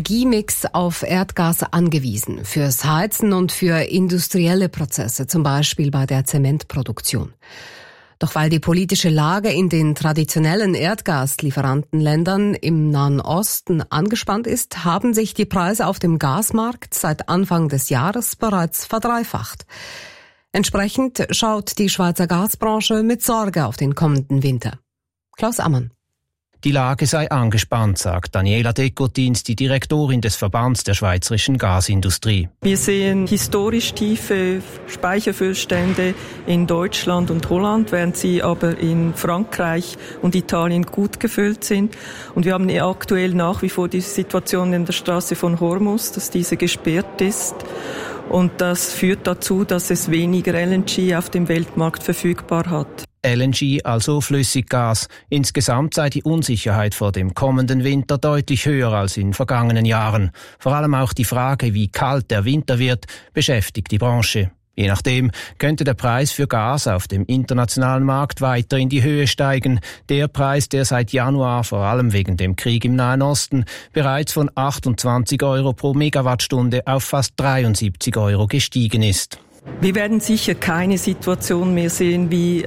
Energiemix auf Erdgas angewiesen, fürs Heizen und für industrielle Prozesse, zum Beispiel bei der Zementproduktion. Doch weil die politische Lage in den traditionellen Erdgaslieferantenländern im Nahen Osten angespannt ist, haben sich die Preise auf dem Gasmarkt seit Anfang des Jahres bereits verdreifacht. Entsprechend schaut die Schweizer Gasbranche mit Sorge auf den kommenden Winter. Klaus Ammann. Die Lage sei angespannt, sagt Daniela Decotins, die Direktorin des Verbands der schweizerischen Gasindustrie. Wir sehen historisch tiefe Speicherfüllstände in Deutschland und Holland, während sie aber in Frankreich und Italien gut gefüllt sind. Und wir haben aktuell nach wie vor die Situation in der Straße von Hormuz, dass diese gesperrt ist. Und das führt dazu, dass es weniger LNG auf dem Weltmarkt verfügbar hat. LNG, also Flüssiggas. Insgesamt sei die Unsicherheit vor dem kommenden Winter deutlich höher als in vergangenen Jahren. Vor allem auch die Frage, wie kalt der Winter wird, beschäftigt die Branche. Je nachdem könnte der Preis für Gas auf dem internationalen Markt weiter in die Höhe steigen. Der Preis, der seit Januar, vor allem wegen dem Krieg im Nahen Osten, bereits von 28 € pro Megawattstunde auf fast 73 € gestiegen ist. Wir werden sicher keine Situation mehr sehen wie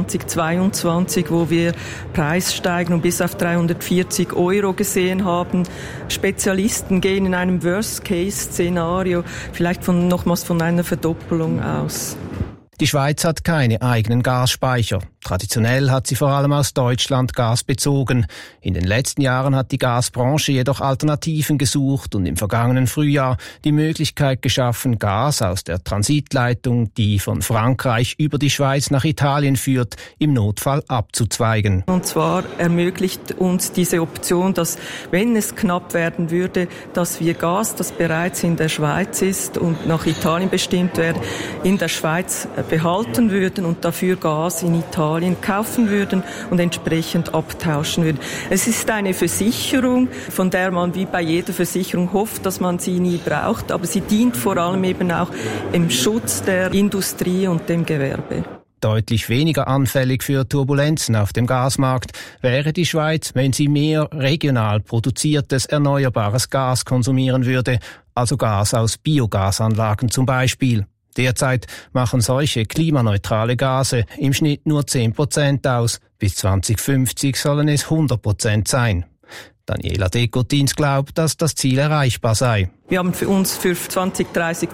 2022, wo wir Preissteigerungen bis auf 340 € gesehen haben. Spezialisten gehen in einem Worst-Case-Szenario vielleicht nochmals von einer Verdoppelung aus. Die Schweiz hat keine eigenen Gasspeicher. Traditionell hat sie vor allem aus Deutschland Gas bezogen. In den letzten Jahren hat die Gasbranche jedoch Alternativen gesucht und im vergangenen Frühjahr die Möglichkeit geschaffen, Gas aus der Transitleitung, die von Frankreich über die Schweiz nach Italien führt, im Notfall abzuzweigen. Und zwar ermöglicht uns diese Option, dass, wenn es knapp werden würde, dass wir Gas, das bereits in der Schweiz ist und nach Italien bestimmt wird, in der Schweiz behalten würden und dafür Gas in Italien kaufen würden und entsprechend abtauschen würden. Es ist eine Versicherung, von der man wie bei jeder Versicherung hofft, dass man sie nie braucht, aber sie dient vor allem eben auch im Schutz der Industrie und dem Gewerbe. Deutlich weniger anfällig für Turbulenzen auf dem Gasmarkt wäre die Schweiz, wenn sie mehr regional produziertes, erneuerbares Gas konsumieren würde, also Gas aus Biogasanlagen zum Beispiel. Derzeit machen solche klimaneutrale Gase im Schnitt nur 10% aus. Bis 2050 sollen es 100% sein. Daniela Decotins glaubt, dass das Ziel erreichbar sei. Wir haben für uns für 2030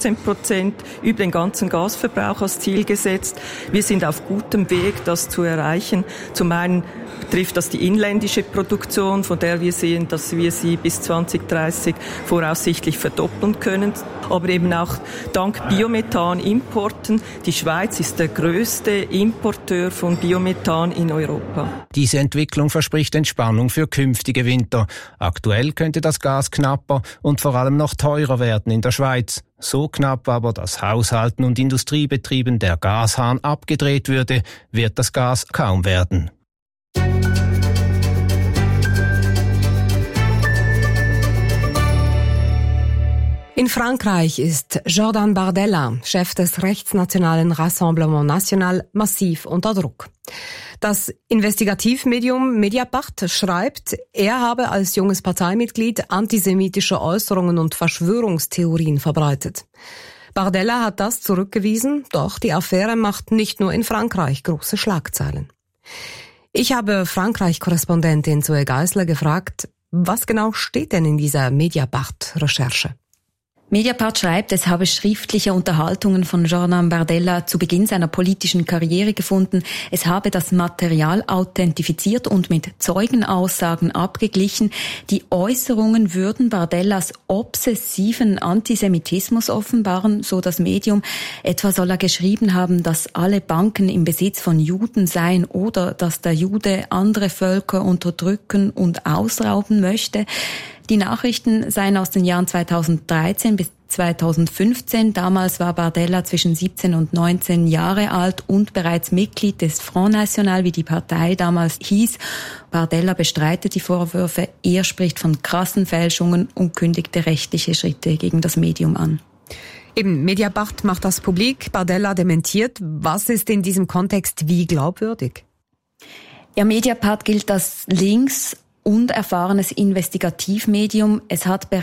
15% über den ganzen Gasverbrauch als Ziel gesetzt. Wir sind auf gutem Weg, das zu erreichen. Zum einen betrifft das die inländische Produktion, von der wir sehen, dass wir sie bis 2030 voraussichtlich verdoppeln können. Aber eben auch dank Biomethan-Importen. Die Schweiz ist der größte Importeur von Biomethan in Europa. Diese Entwicklung verspricht Entspannung für künftige Winter. Aktuell könnte das Gas knapper und vor allem noch teurer werden in der Schweiz. So knapp aber, dass Haushalten und Industriebetrieben der Gashahn abgedreht würde, wird das Gas kaum werden. In Frankreich ist Jordan Bardella, Chef des rechtsnationalen Rassemblement National, massiv unter Druck. Das Investigativmedium Mediapart schreibt, er habe als junges Parteimitglied antisemitische Äußerungen und Verschwörungstheorien verbreitet. Bardella hat das zurückgewiesen, doch die Affäre macht nicht nur in Frankreich große Schlagzeilen. Ich habe Frankreich-Korrespondentin Zoe Geisler gefragt, was genau steht denn in dieser Mediapart-Recherche? Mediapart schreibt, es habe schriftliche Unterhaltungen von Jordan Bardella zu Beginn seiner politischen Karriere gefunden. Es habe das Material authentifiziert und mit Zeugenaussagen abgeglichen. Die Äußerungen würden Bardellas obsessiven Antisemitismus offenbaren, so das Medium. Etwa soll er geschrieben haben, dass alle Banken im Besitz von Juden seien oder dass der Jude andere Völker unterdrücken und ausrauben möchte. Die Nachrichten seien aus den Jahren 2013 bis 2015. Damals war Bardella zwischen 17 und 19 Jahre alt und bereits Mitglied des Front National, wie die Partei damals hieß. Bardella bestreitet die Vorwürfe. Er spricht von krassen Fälschungen und kündigte rechtliche Schritte gegen das Medium an. Eben, Mediapart macht das publik, Bardella dementiert. Was ist in diesem Kontext wie glaubwürdig? Ja, Mediapart gilt als links- und erfahrenes Investigativmedium. Es hat